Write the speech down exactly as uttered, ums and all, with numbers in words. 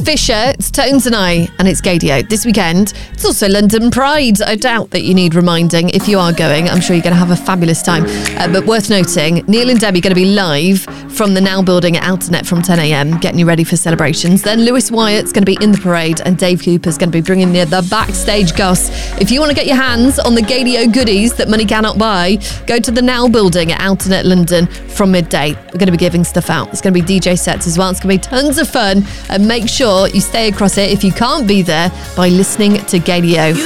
Fisher, it's Tones and I, and it's Gaydio. This weekend, it's also London Pride. I doubt that you need reminding if you are going. I'm sure you're going to have a fabulous time. Uh, but worth noting, Neil and Debbie going to be live from the Now Building at Outernet from ten a.m, getting you ready for celebrations. Then Lewis Wyatt's going to be in the parade, and Dave Cooper's going to be bringing the, the backstage goss. If you want to get your hands on the Gaydio goodies that money cannot buy, go to the Now Building at Outernet London from midday. We're going to be giving stuff out. It's going to be D J sets as well. It's going to be tons of fun, and make sure you stay across it if you can't be there by listening to Gaydio.